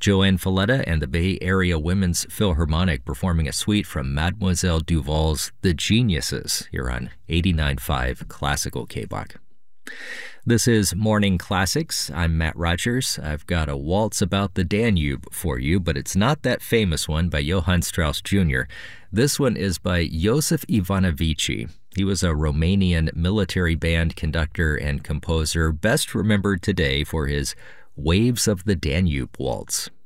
Joanne Falletta and the Bay Area Women's Philharmonic performing a suite from Mademoiselle Duval's The Geniuses here on 89.5 Classical KBOC. This is Morning Classics. I'm Matt Rogers. I've got a waltz about the Danube for you, but it's not that famous one by Johann Strauss Jr. This one is by Josef Ivanovici. He was a Romanian military band conductor and composer, best remembered today for his Waves of the Danube Waltz.